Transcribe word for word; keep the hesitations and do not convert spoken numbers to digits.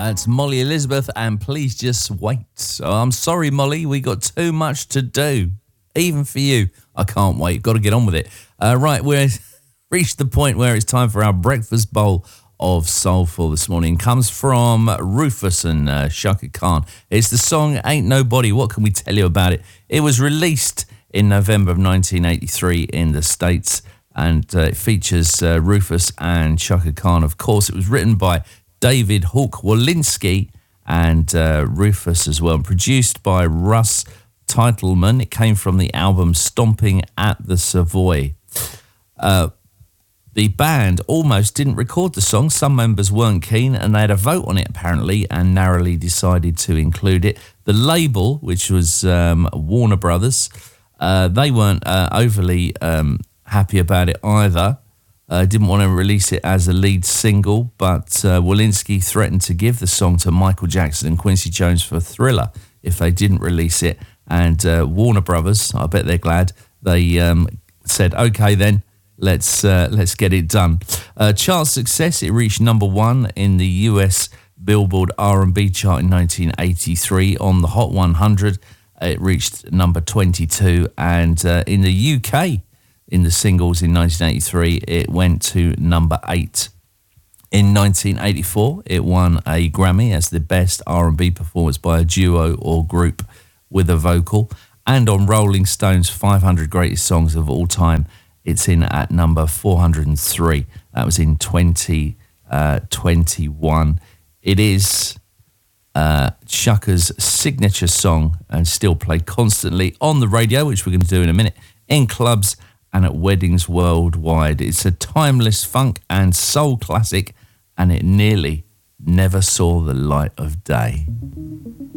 That's Molly Elizabeth, and Please Just Wait. Oh, I'm sorry, Molly, we got too much to do. Even for you. I can't wait. Got to get on with it. Uh, right, we've reached the point where it's time for our breakfast bowl of soulful this morning. Comes from Rufus and uh, Chaka Khan. It's the song Ain't Nobody. What can we tell you about it? It was released in November of nineteen eighty-three in the States, and uh, it features uh, Rufus and Chaka Khan. Of course, it was written by David Hawk Walensky and uh, Rufus as well, produced by Russ Titelman. It came from the album Stomping at the Savoy. Uh, the band almost didn't record the song. Some members weren't keen, and they had a vote on it apparently and narrowly decided to include it. The label, which was um, Warner Brothers, uh, they weren't uh, overly um, happy about it either. Uh, didn't want to release it as a lead single, but uh, Walensky threatened to give the song to Michael Jackson and Quincy Jones for Thriller if they didn't release it. And uh, Warner Brothers, I bet they're glad, they um, said, okay then, let's uh, let's get it done. Uh, chart success, it reached number one in the U S Billboard R and B chart in nineteen eighty-three. On the Hot one hundred, it reached number twenty-two. And uh, in the U K, in the singles in nineteen eighty-three, it went to number eight. In nineteen eighty-four, it won a Grammy as the best R and B performance by a duo or group with a vocal. And on Rolling Stone's five hundred Greatest Songs of All Time, it's in at number four hundred three. That was in twenty twenty-one. It is uh, Chaka's signature song and still played constantly on the radio, which we're going to do in a minute, in clubs and at weddings worldwide. It's a timeless funk and soul classic, and it nearly never saw the light of day.